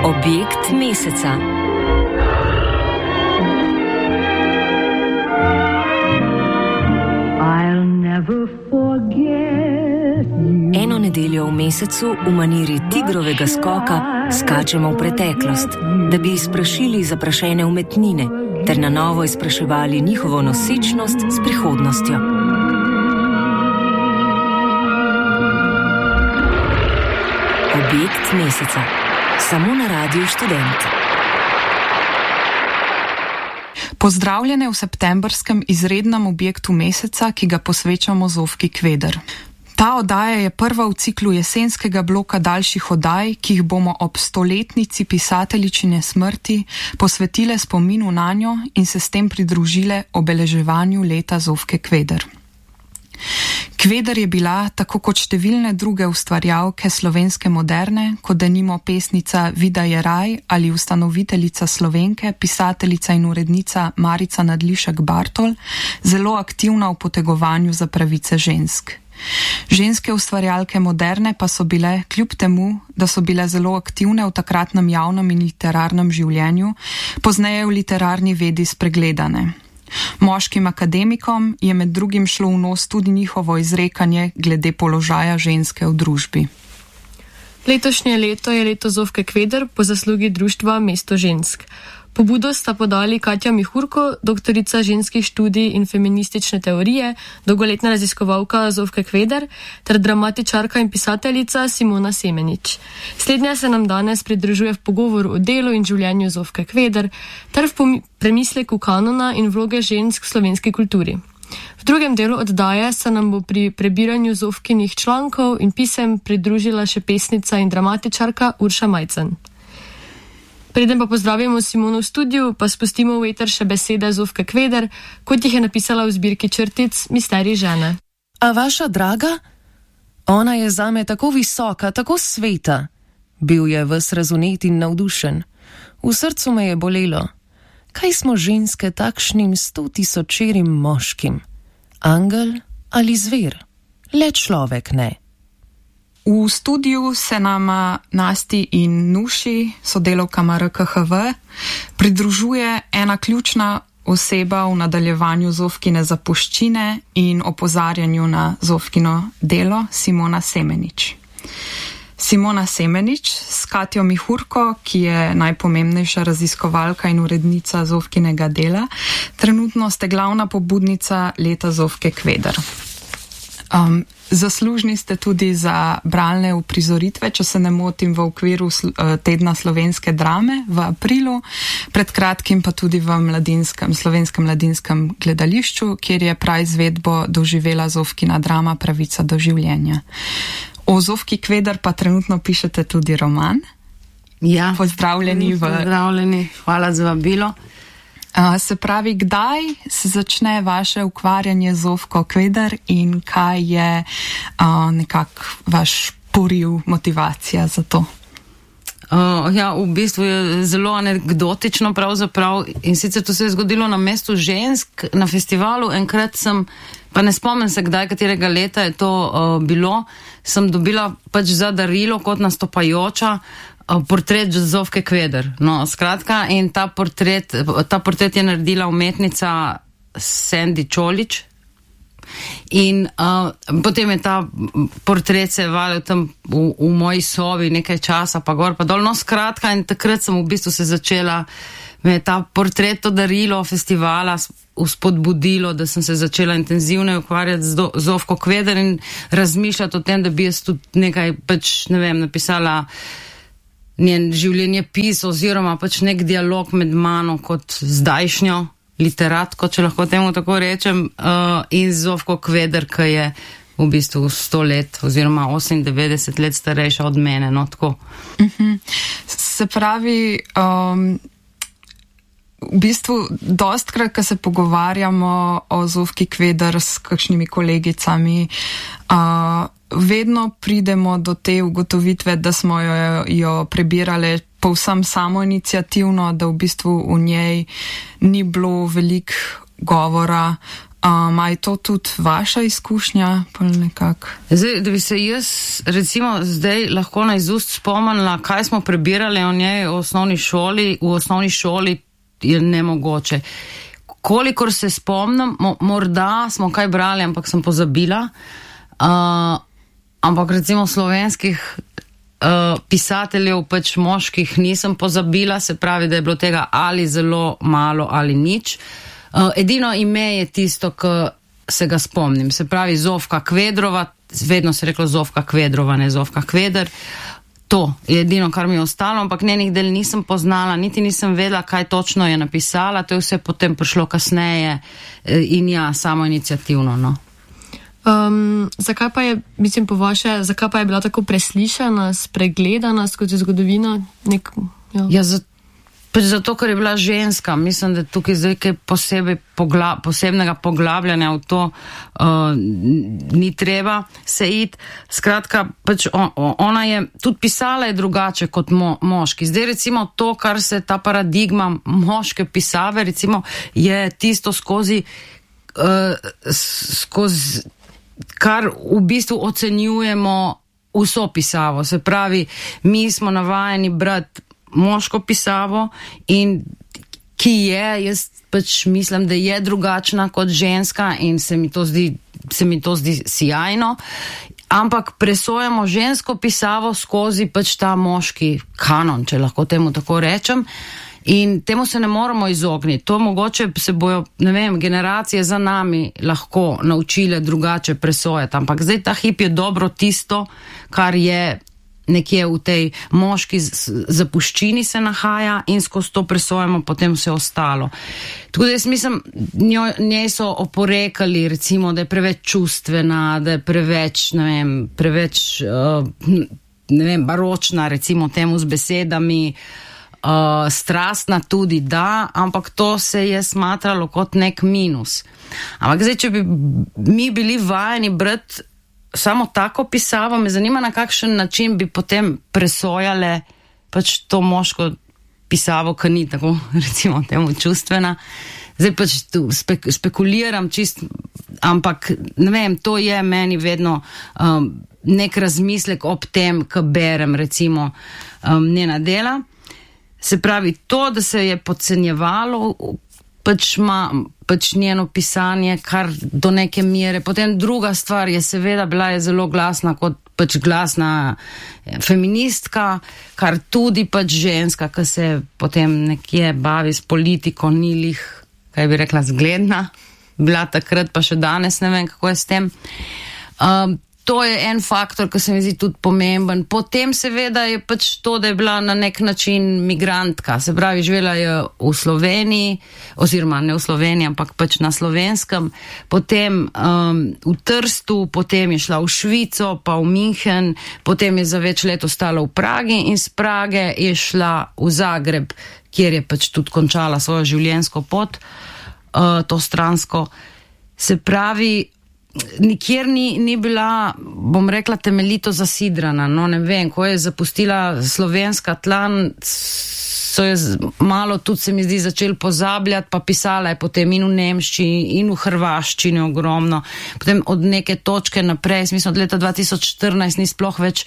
Objekt meseca. Eno nedeljo v mesecu v maniri tigrovega skoka skačemo v preteklost, da bi izprašili zaprašene umetnine ter na novo izpraševali njihovo nosečnost s prihodnostjo. Objekt meseca. Samo na Radiu Študent. Pozdravljene v septembrskem izrednem objektu meseca, ki ga posvečamo Zofki Kveder. Ta oddaja je prva v ciklu jesenskega bloka daljših oddaj, ki jih bomo ob 100-letnici pisateljičine smrti posvetile spominu nanjo in se s tem pridružile obeleževanju leta Zofke Kveder. Kveder je bila, tako kot številne druge ustvarjalke slovenske moderne, kot denimo pesnica Vida Jeraj ali ustanoviteljica Slovenke, pisateljica in urednica Marica Nadlišek Bartol, zelo aktivna v potegovanju za pravice žensk. Ženske ustvarjalke moderne pa so bile, kljub temu, da so bile zelo aktivne v takratnem javnem in literarnem življenju, pozneje v literarni vedi spregledane. Moškim akademikom je med drugim šlo v nos tudi njihovo izrekanje glede položaja ženske v družbi. Letošnje leto je leto Zofke Kveder po zaslugi društva Mesto žensk. Pobudo sta podali Katja Mihurko, doktorica ženskih študij in feministične teorije, dolgoletna raziskovalka Zofke Kveder, ter dramatičarka in pisateljica Simona Semenič. Slednja se nam danes pridružuje v pogovoru o delu in življenju Zofke Kveder, ter v premisleku kanona in vloge žensk v slovenski kulturi. V drugem delu oddaje se nam bo pri prebiranju Zofkinih člankov in pisem pridružila še pesnica in dramatičarka Urša Majcen. Preden pa pozdravimo Simono v studiu, pa spustimo v eter še besede Zofke Kveder, kot jih je napisala v zbirki črtic Misterij žene. A vaša draga? Ona je zame tako visoka, tako sveta. Bil je ves razunet in navdušen. V srcu me je bolelo. Kaj smo ženske takšnim 100 000 moškim? Angel ali zver? Le človek ne. V studiu se nama Nasti in Nuši, sodelavkama RKHV, pridružuje ena ključna oseba v nadaljevanju Zofkine zapuščine in opozarjanju na Zofkino delo, Simona Semenič. Simona Semenič s Katjo Mihurko, ki je najpomembnejša raziskovalka in urednica Zofkinega dela, trenutno ste glavna pobudnica leta Zofke Kveder. Zaslužni ste tudi za bralne uprizoritve, če se ne motim, v okviru tedna slovenske drame v aprilu, pred kratkim pa tudi v slovenskem mladinskem gledališču, kjer je praizvedbo doživela Zofkina drama Pravica do življenja. O Zofki Kveder pa trenutno pišete tudi roman. Ja. Pozdravljeni. Pozdravljeni, hvala za vabilo. Se pravi, kdaj se začne vaše ukvarjanje z Zofko Kveder in kaj je nekako vaš poriv, motivacija za to? Ja, v bistvu je zelo anekdotično pravzaprav in sicer to se je zgodilo na Mestu žensk, na festivalu. Enkrat sem, pa ne spomnim se kdaj, katerega leta je to bilo, sem dobila pač za darilo kot nastopajoča portret Zofke Kveder. No, skratka, in ta portret je naredila umetnica Sandy Čolič. In potem je ta portret se valil tam v moji sobi nekaj časa, pa gor, pa dol. No, skratka, in takrat sem v bistvu se začela, me je ta portret, to darilo festivala uspodbudilo, da sem se začela intenzivno ukvarjati z Zofko Kveder in razmišljati o tem, da bi jaz tudi nekaj, pač, ne vem, napisala njen življenjepis oziroma pač nek dialog med mano kot zdajšnjo literatko, če lahko temu tako rečem, in Zofko Kveder, ki je v bistvu 100 let oziroma 98 let starejša od mene, no tako. Se pravi, v bistvu dostkrat, ko se pogovarjamo o Zofki Kveder s kakšnimi kolegicami, vedno pridemo do te ugotovitve, da smo jo prebirale povsem samoiniciativno, da v bistvu v njej ni bilo veliko govora Je to tudi vaša izkušnja? Zdaj, da bi se jaz recimo zdaj lahko na izust spomnila, kaj smo prebirali o njej v osnovni šoli je nemogoče. Kolikor se spomnim, morda smo kaj brali, ampak sem pozabila. Ampak recimo slovenskih pisateljev, pač moških, nisem pozabila, se pravi, da je bilo tega ali zelo malo ali nič. Edino ime je tisto, ki se ga spomnim. Se pravi, Zofka Kvedrova, vedno se je reklo Zofka Kvedrova, ne Zofka Kveder. To je edino, kar mi je ostalo, ampak njenih del nisem poznala, niti nisem vedela, kaj točno je napisala. To je vse potem prišlo kasneje in samo iniciativno, no. Zakaj pa je, mislim po vaše, zakaj pa je bila tako preslišana, spregledana skozi zgodovino? Zato, ker je bila ženska. Mislim, da tukaj zdaj kaj posebnega poglabljanja v to ni treba se iti. Skratka, pač ona je tudi pisala je drugače kot moški. Zdaj recimo to, kar se ta paradigma moške pisave, recimo je tisto skozi kar v bistvu ocenjujemo vso pisavo. Se pravi, mi smo navajeni brati moško pisavo in ki je, jaz pač mislim, da je drugačna kot ženska in se mi to zdi sijajno, ampak presojamo žensko pisavo skozi pač ta moški kanon, če lahko temu tako rečem. In temu se ne moramo izogniti. To mogoče se bojo, ne vem, generacije za nami lahko naučile drugače presojati, ampak zdaj ta hip je dobro tisto, kar je nekje v tej moški zapuščini se nahaja in skozi to presojamo potem vse ostalo. Tako da jaz mislim, njej so oporekali recimo, da je preveč čustvena, da je preveč, baročna recimo temu z besedami, strastna tudi da, ampak to se je smatralo kot nek minus. Ampak zdaj, če bi mi bili vajeni brati samo tako pisavo, me zanima, na kakšen način bi potem presojale pač to moško pisavo, ki ni tako, recimo, temu čustvena. Zdaj pač tu spekuliram čist, ampak ne vem, to je meni vedno nek razmislek ob tem, ko berem recimo njena dela. Se pravi, to, da se je podcenjevalo, pač njeno pisanje, kar do neke mere. Potem druga stvar je seveda bila je zelo glasna kot pač glasna feministka, kar tudi pač ženska, ki se potem nekje bavi s politiko, ni lih, kaj bi rekla, zgledna. Bila takrat, pa še danes ne vem, kako je s tem. To je en faktor, ki se mi zdi tudi pomemben. Potem seveda je pač to, da je bila na nek način migrantka. Se pravi, živela je v Sloveniji, oziroma ne v Sloveniji, ampak pač na Slovenskem. Potem v Trstu, potem je šla v Švico, pa v München, potem je za več let ostala v Pragi in z Prage je šla v Zagreb, kjer je pač tudi končala svojo življenjsko pot, to stransko. Se pravi, nikjer ni bila, bom rekla, temeljito zasidrana. No, ne vem, ko je zapustila slovenska tlan, so je malo tudi, se mi zdi, začeli pozabljati, pa pisala je potem in v nemščini in v hrvaščini ogromno. Potem od neke točke naprej, mislim, od leta 2014 ni sploh več,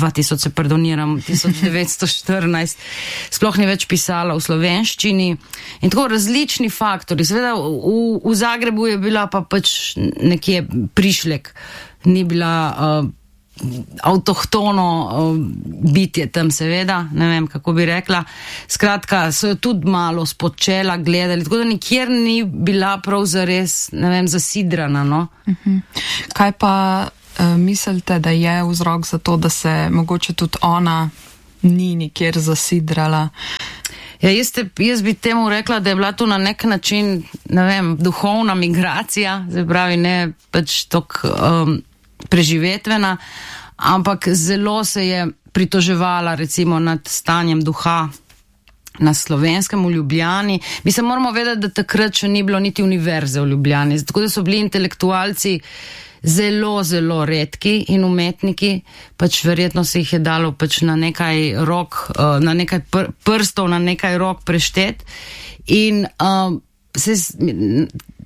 1914 sploh ni več pisala v slovenščini. In tako različni faktori. Seveda v Zagrebu je bila pa pač nekje prišlek, ni bila avtohtono bitje tam seveda, ne vem, kako bi rekla. Skratka, so jo tudi malo spod čela gledali, tako da nikjer ni bila prav zares, ne vem, zasidrana, no. Kaj pa mislite, da je vzrok za to, da se mogoče tudi ona ni nikjer zasidrala? Ja, jaz bi temu rekla, da je bila tu na nek način, ne vem, duhovna migracija, se pravi, ne pač tok preživetvena, ampak zelo se je pritoževala recimo nad stanjem duha na Slovenskem v Ljubljani. Mi se moramo vedeti, da takrat še ni bilo niti univerze v Ljubljani, tako da so bili intelektualci zelo, zelo redki in umetniki, pač verjetno se jih je dalo pač na nekaj na nekaj prstov, na nekaj rok preštet in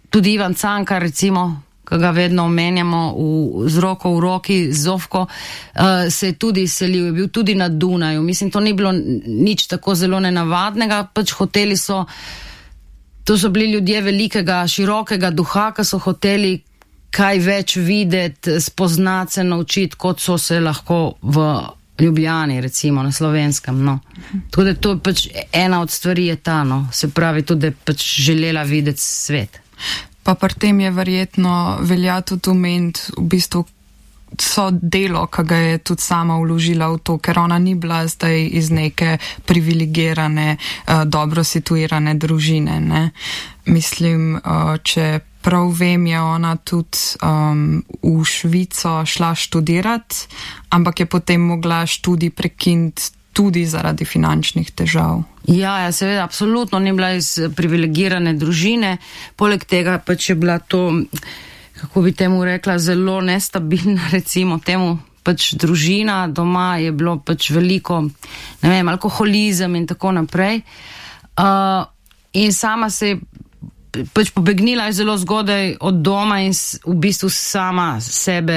tudi Ivan Cankar, recimo, ki ga vedno omenjamo z roko v roki, z Zofko, se je tudi selil, je bil tudi na Dunaju. Mislim, to ni bilo nič tako zelo nenavadnega, pač hoteli so, to so bili ljudje velikega, širokega duha, ki so hoteli kaj več videti, spoznati se, naučiti, kot so se lahko v Ljubljani, recimo, na Slovenskem, no. Tudi to je pač ena od stvari je ta, no. Se pravi, tudi pač želela videti svet. Pa pri tem je verjetno velja tudi omeniti v bistvu so delo, ki ga je tudi sama vložila v to, ker ona ni bila zdaj iz neke privilegirane, dobro situirane družine, ne. Mislim, če prav vem, je ona tudi v Švico šla študirati, ampak je potem mogla študij prekiniti tudi zaradi finančnih težav. Ja, seveda, absolutno ni bila iz privilegirane družine, poleg tega pač je bila to, kako bi temu rekla, zelo nestabilna, recimo temu, pač družina, doma je bilo pač veliko, ne vem, alkoholizem in tako naprej. In sama se je pač pobegnila zelo zgodaj od doma in v bistvu sama sebe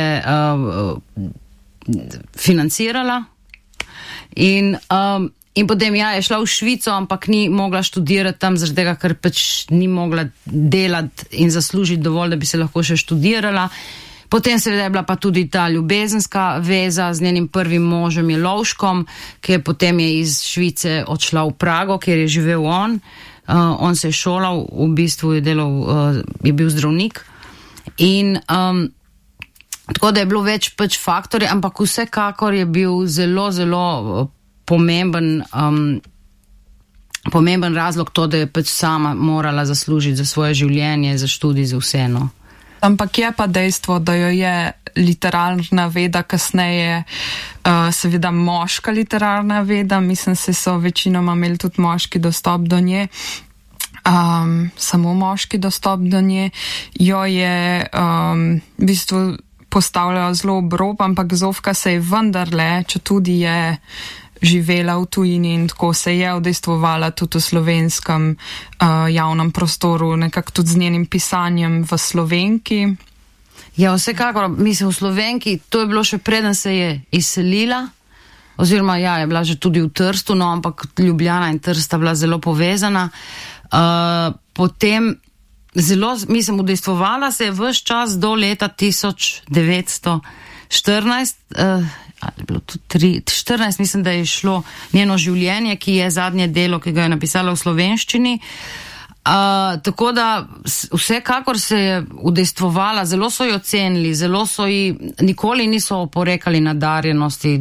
financirala. In potem je šla v Švico, ampak ni mogla študirati tam, zaradi tega, ker pač ni mogla delati in zaslužiti dovolj, da bi se lahko še študirala. Potem seveda je bila pa tudi ta ljubezenska veza z njenim prvim možem Jelovškom, ki je potem iz Švice odšla v Prago, kjer je živel on. On se je šolal, v bistvu je delal, je bil zdravnik. In tako da je bilo več pač faktorjev, ampak vsekakor je bil zelo, zelo pomemben razlog to, da je pač sama morala zaslužiti za svoje življenje, za študij, za vse, no. Ampak je pa dejstvo, da jo je literarna veda kasneje, seveda moška literarna veda, mislim, se so večinoma imeli tudi moški dostop do nje, samo moški dostop do nje, jo je v bistvu postavljajo zelo obrob, ampak Zofka se je vendarle, če tudi je živela v tujini in tako se je udejstvovala tudi v slovenskem javnem prostoru, nekako tudi z njenim pisanjem v Slovenki. Ja, vsekakor, mislim, v Slovenki, to je bilo še preden se je izselila, oziroma ja, je bila že tudi v Trstu, no, ampak Ljubljana in Trst sta bila zelo povezana. Potem zelo, mislim, udejstvovala se je ves čas do leta 1914, ali je bilo tudi 14, mislim, da je šlo njeno življenje, ki je zadnje delo, ki ga je napisala v slovenščini. Tako da vsekakor se je udejstvovala, zelo so jo cenili, zelo so ji, nikoli niso oporekali nadarjenosti,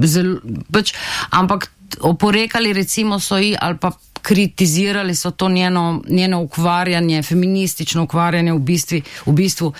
ampak oporekali recimo so ji ali pa kritizirali so to njeno ukvarjanje, feministično ukvarjanje v bistvu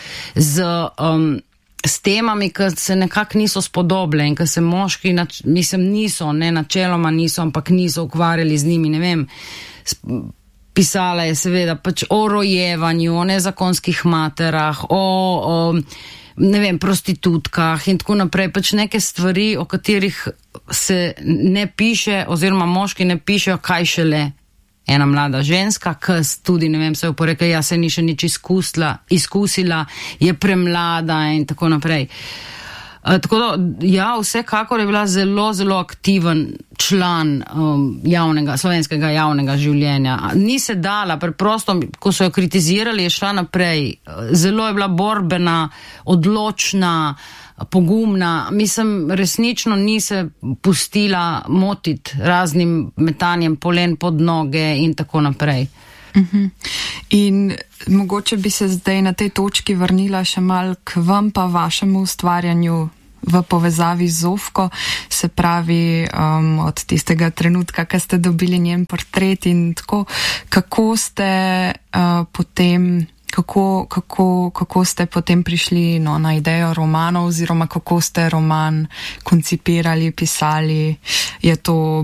s temami, ki se nekako niso spodobile in ki se moški, mislim, niso, ne načeloma niso, ampak niso ukvarjali z njimi, ne vem, pisala je seveda pač o rojevanju, o nezakonskih materah, o ne vem, prostitutkah in tako naprej, pač neke stvari, o katerih se ne piše, oziroma moški ne pišejo, kaj šele ena mlada ženska, ki tudi, ne vem, se oporekla, ja, se ni še nič izkusila, je premlada in tako naprej. Tako da, ja, vsekakor je bila zelo, zelo aktiven član slovenskega javnega življenja. Ni se dala, preprosto, ko so jo kritizirali, je šla naprej. Zelo je bila borbena, odločna, pogumna. Mislim, resnično ni se pustila motiti raznim metanjem polen pod noge in tako naprej. In mogoče bi se zdaj na tej točki vrnila še mal k vam pa vašemu ustvarjanju v povezavi z Zofko, se pravi od tistega trenutka, ko ste dobili njen portret in tako, kako ste potem kako ste potem prišli na idejo romanov oziroma kako ste roman koncipirali, pisali, je to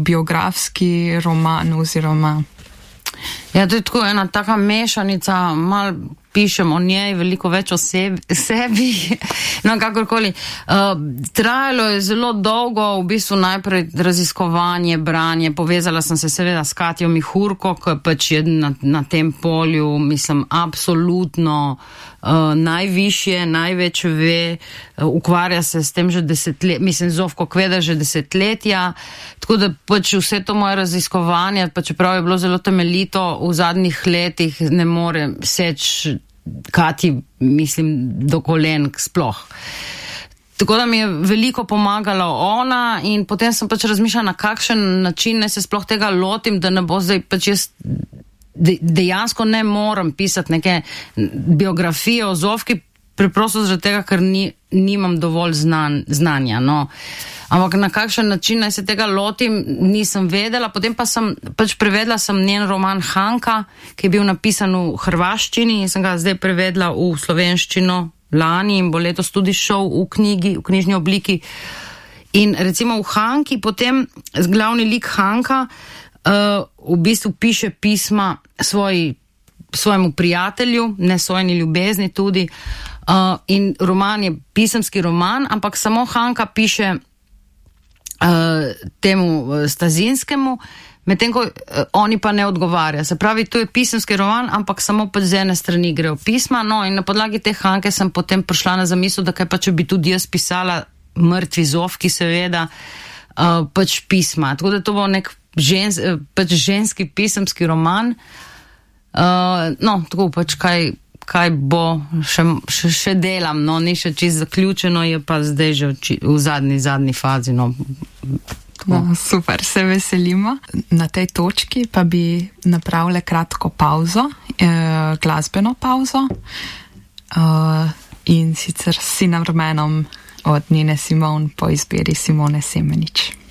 biografski roman oziroma... Ja, to je tako ena taka mešanica, mal pišem o njej, veliko več o sebi. No, kakorkoli. Trajalo je zelo dolgo, v bistvu najprej raziskovanje, branje, povezala sem se seveda s Katjo Mihurko, ki pač je na tem polju, mislim, absolutno najvišje, največ ve, ukvarja se s tem že Zofko Kveder že desetletja, tako da pač vse to moje raziskovanje, pa čeprav je bilo zelo temeljito, v zadnjih letih ne more seči Kati, mislim, do kolenk sploh. Tako da mi je veliko pomagala ona in potem sem pač razmišljala, na kakšen način naj se sploh tega lotim, da ne bo zdaj pač jaz dejansko ne morem pisati neke biografije o Zofki, preprosto zaradi tega, ker nimam dovolj znanja, no. Ampak na kakšen način naj se tega lotim, nisem vedela. Potem pa sem pač prevedla njen roman Hanka, ki je bil napisan v hrvaščini in sem ga zdaj prevedla v slovenščino lani in bo letos tudi šel v knjižni obliki. In recimo v Hanki potem glavni lik Hanka v bistvu piše pisma svojemu prijatelju, nesojeni ljubezni tudi. In roman je pisemski roman, ampak samo Hanka piše temu Stazinskemu, medtem ko oni pa ne odgovarja. Se pravi, to je pisemski roman, ampak samo pač z ene strani grejo pisma. No, in na podlagi te Hanke sem potem prišla na zamisel, da kaj pa če bi tudi jaz pisala mrtvi Zofki, seveda, pač pisma. Tako da to bo nek pač ženski pisemski roman. No, tako pač kaj bo, še delam, no, ni še čisto zaključeno, je pa zdaj že v zadnji fazi, no. No, super, se veselimo. Na tej točki pa bi napravile kratko pauzo, glasbeno pauzo, in sicer s Sinarmenom od Nine Simone po izbiri Simone Semenič.